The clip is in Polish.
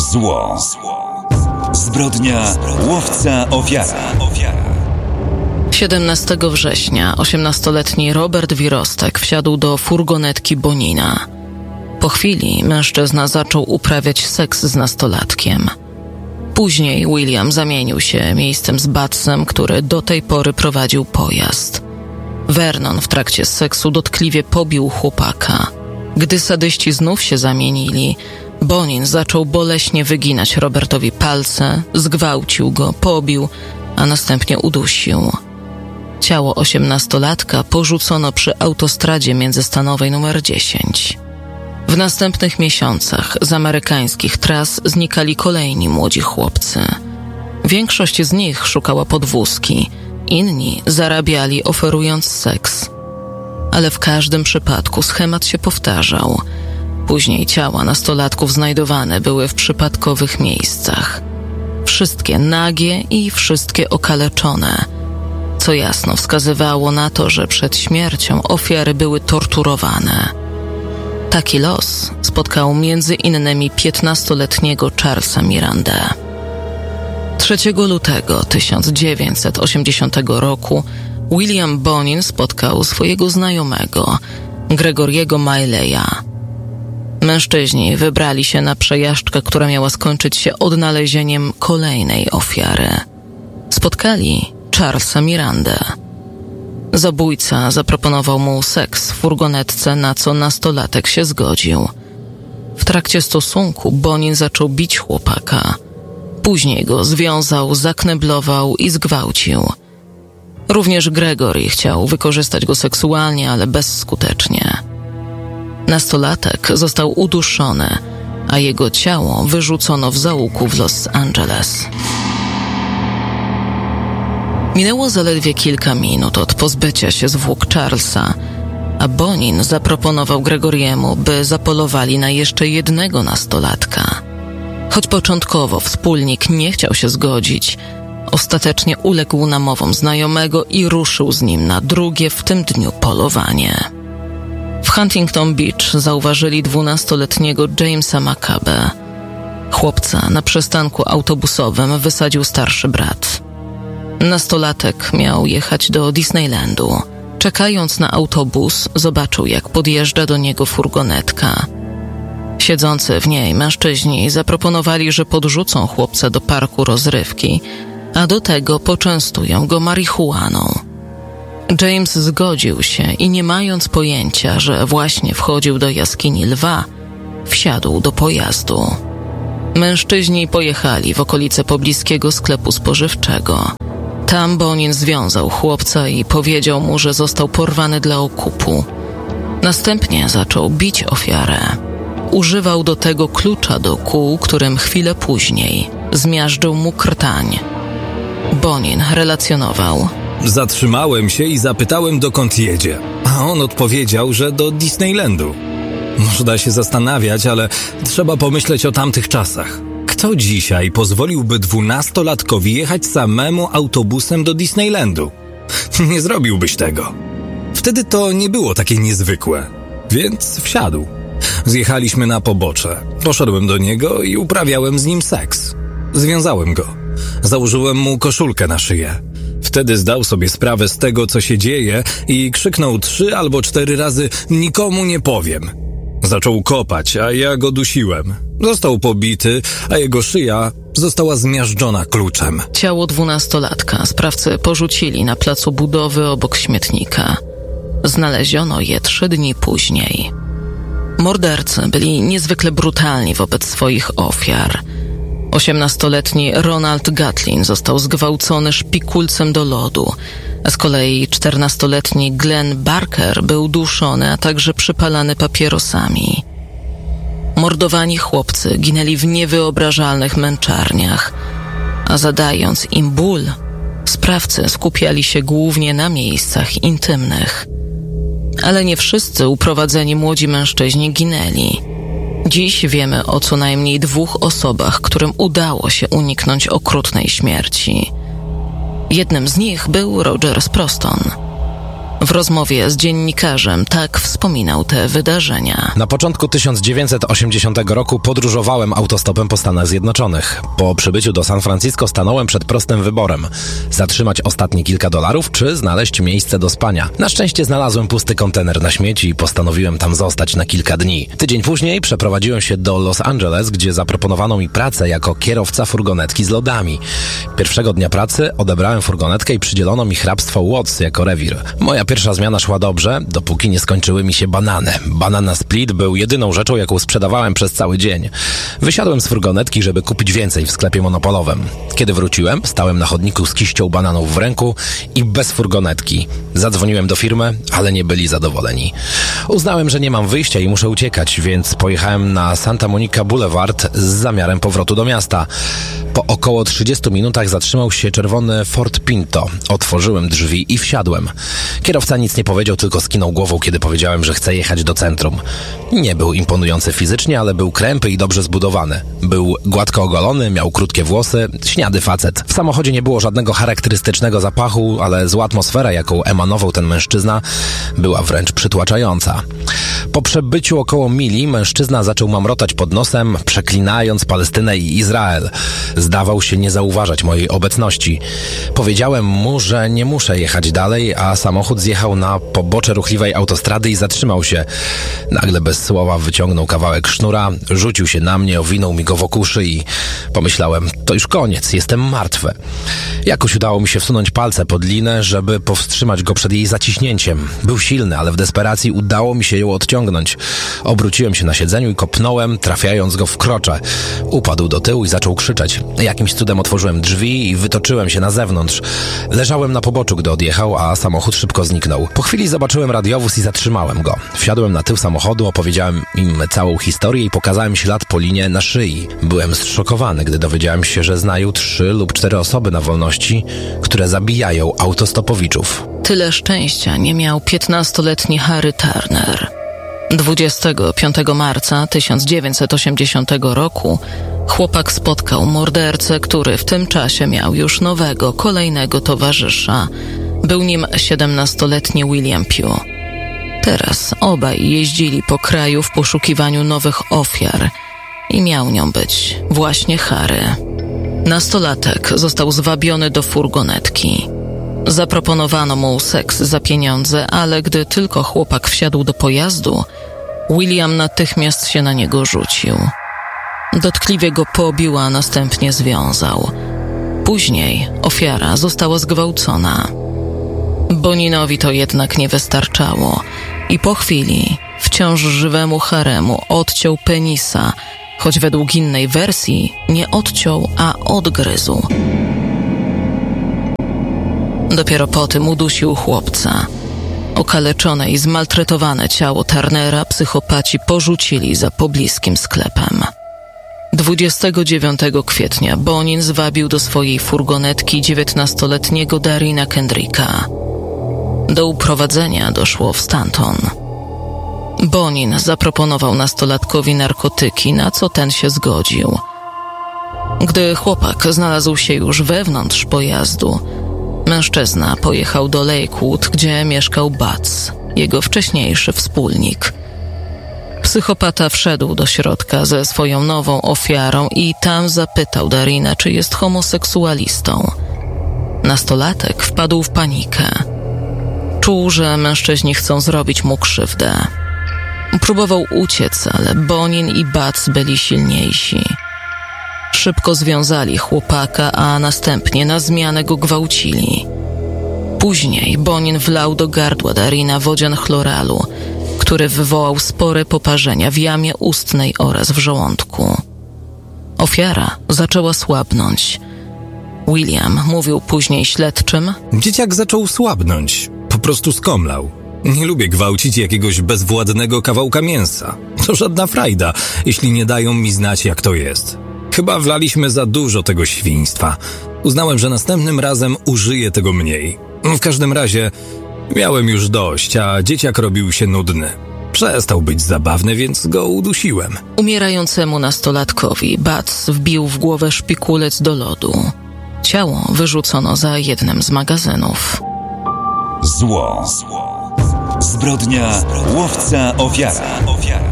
Zło. Zbrodnia łowca ofiara. 17 września 18-letni Robert Wirostek wsiadł do furgonetki Bonina. Po chwili mężczyzna zaczął uprawiać seks z nastolatkiem. Później William zamienił się miejscem z Batsem, który do tej pory prowadził pojazd. Vernon w trakcie seksu dotkliwie pobił chłopaka. Gdy sadyści znów się zamienili, Bonin zaczął boleśnie wyginać Robertowi palce, zgwałcił go, pobił, a następnie udusił. Ciało 18-latka porzucono przy autostradzie międzystanowej nr 10. W następnych miesiącach z amerykańskich tras znikali kolejni młodzi chłopcy. Większość z nich szukała podwózki, inni zarabiali oferując seks. Ale w każdym przypadku schemat się powtarzał. Później ciała nastolatków znajdowane były w przypadkowych miejscach. Wszystkie nagie i wszystkie okaleczone, co jasno wskazywało na to, że przed śmiercią ofiary były torturowane. Taki los spotkał między innymi 15-letniego Charlesa Mirandę. 3 lutego 1980 roku William Bonin spotkał swojego znajomego, Gregoriego Mileya. Mężczyźni wybrali się na przejażdżkę, która miała skończyć się odnalezieniem kolejnej ofiary. Spotkali Charlesa Mirandę. Zabójca zaproponował mu seks w furgonetce, na co nastolatek się zgodził. W trakcie stosunku Bonin zaczął bić chłopaka. Później go związał, zakneblował i zgwałcił. Również Gregory chciał wykorzystać go seksualnie, ale bezskutecznie. Nastolatek został uduszony, a jego ciało wyrzucono w zaułku w Los Angeles. Minęło zaledwie kilka minut od pozbycia się zwłok Charlesa, a Bonin zaproponował Gregoriemu, by zapolowali na jeszcze jednego nastolatka. Choć początkowo wspólnik nie chciał się zgodzić, ostatecznie uległ namowom znajomego i ruszył z nim na drugie w tym dniu polowanie. W Huntington Beach zauważyli 12-letniego Jamesa McCabe. Chłopca na przystanku autobusowym wysadził starszy brat. Nastolatek miał jechać do Disneylandu. Czekając na autobus, zobaczył, jak podjeżdża do niego furgonetka. Siedzący w niej mężczyźni zaproponowali, że podrzucą chłopca do parku rozrywki, a do tego poczęstują go marihuaną. James zgodził się i nie mając pojęcia, że właśnie wchodził do jaskini lwa, wsiadł do pojazdu. Mężczyźni pojechali w okolice pobliskiego sklepu spożywczego. Tam Bonin związał chłopca i powiedział mu, że został porwany dla okupu. Następnie zaczął bić ofiarę. Używał do tego klucza do kół, którym chwilę później zmiażdżył mu krtań. Bonin relacjonował: Zatrzymałem się i zapytałem, dokąd jedzie, a on odpowiedział, że do Disneylandu. Można się zastanawiać, ale trzeba pomyśleć o tamtych czasach. Kto dzisiaj pozwoliłby 12-latkowi jechać samemu autobusem do Disneylandu? Nie zrobiłbyś tego. Wtedy to nie było takie niezwykłe, więc wsiadł. Zjechaliśmy na pobocze. Poszedłem do niego i uprawiałem z nim seks. Związałem go. Założyłem mu koszulkę na szyję. Wtedy zdał sobie sprawę z tego, co się dzieje i krzyknął 3 albo 4 razy: nikomu nie powiem. Zaczął kopać, a ja go dusiłem. Został pobity, a jego szyja została zmiażdżona kluczem. Ciało 12-latka sprawcy porzucili na placu budowy obok śmietnika. Znaleziono je 3 dni później. Mordercy byli niezwykle brutalni wobec swoich ofiar. 18-letni Ronald Gatlin został zgwałcony szpikulcem do lodu, a z kolei 14-letni Glenn Barker był duszony, a także przypalany papierosami. Mordowani chłopcy ginęli w niewyobrażalnych męczarniach, a zadając im ból, sprawcy skupiali się głównie na miejscach intymnych. Ale nie wszyscy uprowadzeni młodzi mężczyźni ginęli. Dziś wiemy o co najmniej 2 osobach, którym udało się uniknąć okrutnej śmierci. Jednym z nich był Roger Sproston. W rozmowie z dziennikarzem tak wspominał te wydarzenia. Na początku 1980 roku podróżowałem autostopem po Stanach Zjednoczonych. Po przybyciu do San Francisco stanąłem przed prostym wyborem. Zatrzymać ostatnie kilka dolarów, czy znaleźć miejsce do spania. Na szczęście znalazłem pusty kontener na śmieci i postanowiłem tam zostać na kilka dni. Tydzień później przeprowadziłem się do Los Angeles, gdzie zaproponowano mi pracę jako kierowca furgonetki z lodami. Pierwszego dnia pracy odebrałem furgonetkę i przydzielono mi hrabstwo Watts jako rewir. Moja pierwsza zmiana szła dobrze, dopóki nie skończyły mi się banany. Banana split był jedyną rzeczą, jaką sprzedawałem przez cały dzień. Wysiadłem z furgonetki, żeby kupić więcej w sklepie monopolowym. Kiedy wróciłem, stałem na chodniku z kiścią bananów w ręku i bez furgonetki. Zadzwoniłem do firmy, ale nie byli zadowoleni. Uznałem, że nie mam wyjścia i muszę uciekać, więc pojechałem na Santa Monica Boulevard z zamiarem powrotu do miasta. Po około 30 minutach zatrzymał się czerwony Ford Pinto. Otworzyłem drzwi i wsiadłem. Kierowca nic nie powiedział, tylko skinął głową, kiedy powiedziałem, że chcę jechać do centrum. Nie był imponujący fizycznie, ale był krępy i dobrze zbudowany. Był gładko ogolony, miał krótkie włosy, śniady facet. W samochodzie nie było żadnego charakterystycznego zapachu, ale zła atmosfera, jaką emanował ten mężczyzna, była wręcz przytłaczająca. Po przebyciu około mili mężczyzna zaczął mamrotać pod nosem, przeklinając Palestynę i Izrael. Zdawał się nie zauważać mojej obecności. Powiedziałem mu, że nie muszę jechać dalej, a samochód zjechał na pobocze ruchliwej autostrady i zatrzymał się. Nagle bez słowa wyciągnął kawałek sznura, rzucił się na mnie, owinął mi go wokół szyi. Pomyślałem, to już koniec, jestem martwy. Jakoś udało mi się wsunąć palce pod linę, żeby powstrzymać go przed jej zaciśnięciem. Był silny, ale w desperacji udało mi się ją odciągnąć. Obróciłem się na siedzeniu i kopnąłem, trafiając go w krocze. Upadł do tyłu i zaczął krzyczeć. Jakimś cudem otworzyłem drzwi i wytoczyłem się na zewnątrz. Leżałem na poboczu, gdy odjechał, a samochód szybko zniknął. Po chwili zobaczyłem radiowóz i zatrzymałem go. Wsiadłem na tył samochodu, opowiedziałem im całą historię i pokazałem ślad po linie na szyi. Byłem zszokowany, gdy dowiedziałem się, że znają 3 lub 4 osoby na wolności, które zabijają autostopowiczów. Tyle szczęścia nie miał 15-letni Harry Turner. 25 marca 1980 roku chłopak spotkał mordercę, który w tym czasie miał już nowego, kolejnego towarzysza. Był nim 17-letni William Pugh. Teraz obaj jeździli po kraju w poszukiwaniu nowych ofiar i miał nią być właśnie Harry. Nastolatek został zwabiony do furgonetki. Zaproponowano mu seks za pieniądze, ale gdy tylko chłopak wsiadł do pojazdu, William natychmiast się na niego rzucił. Dotkliwie go pobił, a następnie związał. Później ofiara została zgwałcona. Boninowi to jednak nie wystarczało i po chwili wciąż żywemu Haremu odciął penisa, choć według innej wersji nie odciął, a odgryzł. Dopiero po tym udusił chłopca. Okaleczone i zmaltretowane ciało Turnera psychopaci porzucili za pobliskim sklepem. 29 kwietnia Bonin zwabił do swojej furgonetki 19-letniego Darina Kendricka. Do uprowadzenia doszło w Stanton. Bonin zaproponował nastolatkowi narkotyki, na co ten się zgodził. Gdy chłopak znalazł się już wewnątrz pojazdu, mężczyzna pojechał do Lakewood, gdzie mieszkał Butz, jego wcześniejszy wspólnik. Psychopata wszedł do środka ze swoją nową ofiarą i tam zapytał Darina, czy jest homoseksualistą. Nastolatek wpadł w panikę. Czuł, że mężczyźni chcą zrobić mu krzywdę. Próbował uciec, ale Bonin i Butz byli silniejsi. Szybko związali chłopaka, a następnie na zmianę go gwałcili. Później Bonin wlał do gardła Darina wodzian chloralu, który wywołał spore poparzenia w jamie ustnej oraz w żołądku. Ofiara zaczęła słabnąć. William mówił później śledczym: Dzieciak zaczął słabnąć. Po prostu skomlał. Nie lubię gwałcić jakiegoś bezwładnego kawałka mięsa. To żadna frajda, jeśli nie dają mi znać, jak to jest. Chyba wlaliśmy za dużo tego świństwa. Uznałem, że następnym razem użyję tego mniej. W każdym razie miałem już dość, a dzieciak robił się nudny. Przestał być zabawny, więc go udusiłem. Umierającemu nastolatkowi Butz wbił w głowę szpikulec do lodu. Ciało wyrzucono za jednym z magazynów. Zło. Zbrodnia łowca ofiara.